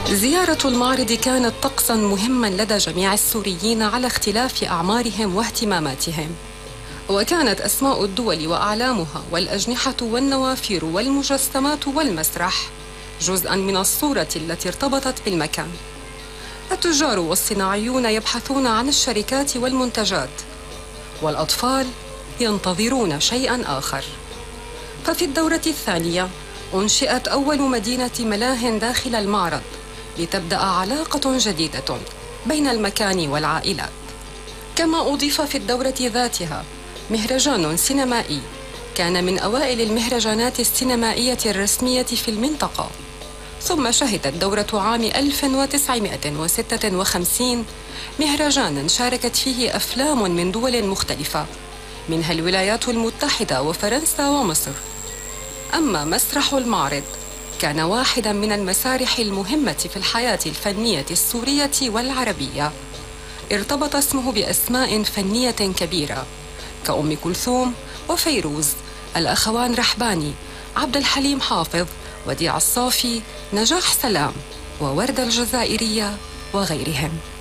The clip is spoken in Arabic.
زيارة المعرض كانت طقساً مهماً لدى جميع السوريين على اختلاف أعمارهم واهتماماتهم، وكانت أسماء الدول وأعلامها والأجنحة والنوافير والمجسمات والمسرح جزءاً من الصورة التي ارتبطت بالمكان. التجار والصناعيون يبحثون عن الشركات والمنتجات، والأطفال ينتظرون شيئاً آخر. ففي الدورة الثانية أنشئت أول مدينة ملاهٍ داخل المعرض لتبدأ علاقة جديدة بين المكان والعائلات. كما أضيف في الدورة ذاتها مهرجان سينمائي كان من أوائل المهرجانات السينمائية الرسمية في المنطقة. ثم شهدت دورة عام 1956 مهرجاناً شاركت فيه أفلام من دول مختلفة منها الولايات المتحدة وفرنسا ومصر. أما مسرح المعرض كان واحداً من المسارح المهمة في الحياة الفنية السورية والعربية. ارتبط اسمه بأسماء فنية كبيرة كأم كلثوم وفيروز، الأخوان رحباني، عبد الحليم حافظ، وديع الصافي، نجاح سلام، ووردة الجزائرية وغيرهم.